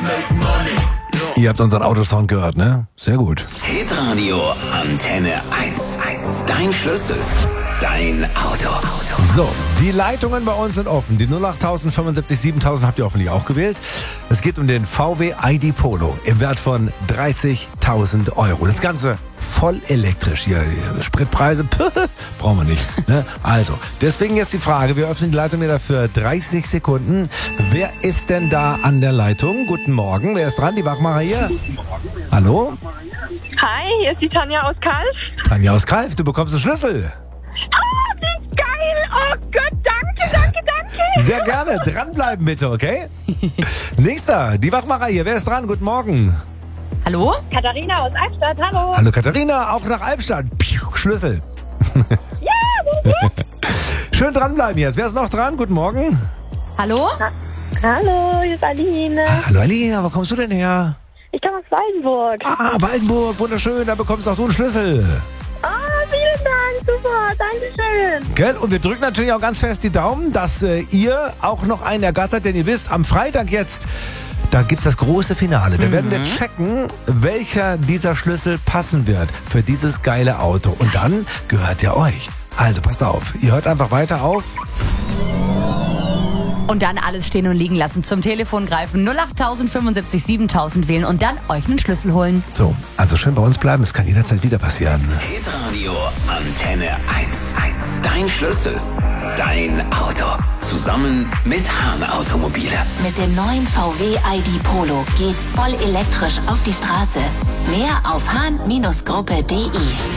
Ihr habt unseren Autosound gehört, ne? Sehr gut. Hitradio Antenne 1. Dein Schlüssel. Dein Auto. So, die Leitungen bei uns sind offen. Die 08000 75 7000 habt ihr hoffentlich auch gewählt. Es geht um den VW ID Polo im Wert von 30.000 Euro. Das Ganze voll elektrisch. Hier, Spritpreise, brauchen wir nicht. Ne? Also, deswegen jetzt die Frage. Wir öffnen die Leitung wieder für 30 Sekunden. Wer ist denn da an der Leitung? Guten Morgen. Wer ist dran? Die Wachmacher hier? Hallo? Hi, hier ist die Tanja aus Kalf. Tanja aus Kalf, du bekommst einen Schlüssel. Ah, wie geil! Oh Gott, danke. Sehr gerne. Dranbleiben bitte, okay? Nächster, die Wachmacher hier. Wer ist dran? Guten Morgen. Hallo? Katharina aus Albstadt, hallo. Hallo Katharina, auch nach Albstadt. Schlüssel. Ja, Schön dranbleiben jetzt. Wer ist noch dran? Guten Morgen. Hallo? hallo, hier ist Aline. Hallo Alina, wo kommst du denn her? Ich komme aus Waldenburg. Ah, Waldenburg, wunderschön. Da bekommst auch du einen Schlüssel. Ah, vielen Dank, super, dankeschön. Gell? Und wir drücken natürlich auch ganz fest die Daumen, dass ihr auch noch einen ergattert, denn ihr wisst, am Freitag jetzt, da gibt's das große Finale. Da werden wir checken, welcher dieser Schlüssel passen wird für dieses geile Auto. Und dann gehört der euch. Also passt auf, ihr hört einfach weiter auf. Und dann alles stehen und liegen lassen, zum Telefon greifen, 08000 75 7000 wählen und dann euch einen Schlüssel holen. So, also schön bei uns bleiben, es kann jederzeit wieder passieren. Hitradio Antenne 1. Dein Schlüssel. Dein Auto. Zusammen mit Hahn Automobile. Mit dem neuen VW ID Polo geht's voll elektrisch auf die Straße. Mehr auf hahn-gruppe.de.